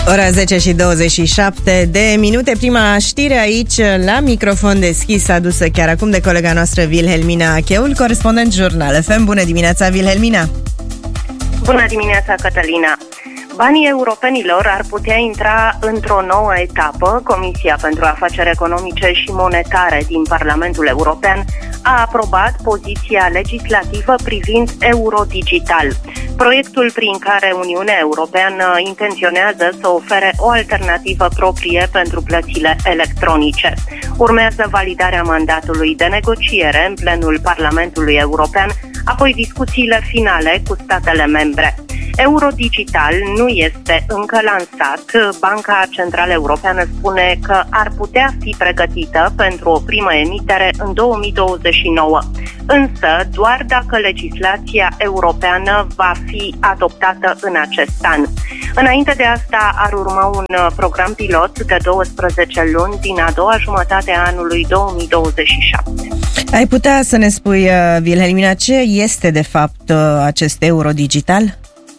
Ora 10 și 27 de minute. Prima știre aici la microfon deschis, adusă chiar acum de colega noastră Wilhelmina Cheul, corespondent Jurnal FM. Bună dimineața, Wilhelmina! Bună dimineața, Cătălina! Banii europenilor ar putea intra într-o nouă etapă. Comisia pentru Afaceri Economice și Monetare din Parlamentul European a aprobat poziția legislativă privind Eurodigital, proiectul prin care Uniunea Europeană intenționează să ofere o alternativă proprie pentru plățile electronice. Urmează validarea mandatului de negociere în plenul Parlamentului European, apoi discuțiile finale cu statele membre. Eurodigital nu este încă lansat. Banca Centrală Europeană spune că ar putea fi pregătită pentru o primă emitere în 2029, însă doar dacă legislația europeană va fi adoptată în acest an. Înainte de asta ar urma un program pilot de 12 luni din a doua jumătate a anului 2027. Ai putea să ne spui, Wilhelmina, ce este de fapt acest Eurodigital?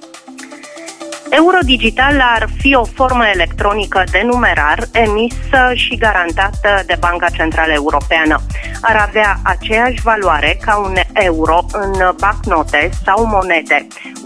Eurodigital ar fi o formă electronică de numerar emisă și garantată de Banca Centrală Europeană. Ar avea aceeași valoare ca un euro în bancnote sau monede.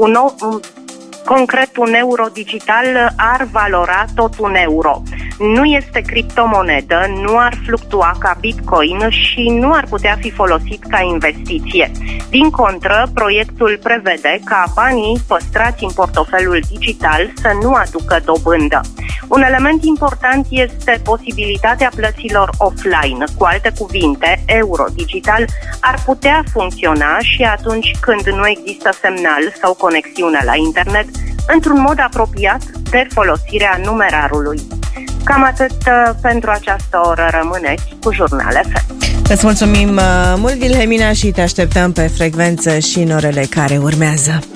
Concret, un euro digital ar valora tot un euro. Nu este criptomonedă, nu ar fluctua ca Bitcoin și nu ar putea fi folosit ca investiție. Din contră, proiectul prevede ca banii păstrați în portofelul digital să nu aducă dobândă. Un element important este posibilitatea plăților offline. Cu alte cuvinte, euro digital ar putea funcționa și atunci când nu există semnal sau conexiune la internet, într-un mod apropiat de folosirea numerarului. Cam atât pentru această oră. Rămâneți cu Jurnal FM. Îți mulțumim mult, Wilhelmina, și te așteptăm pe frecvență și în orele care urmează.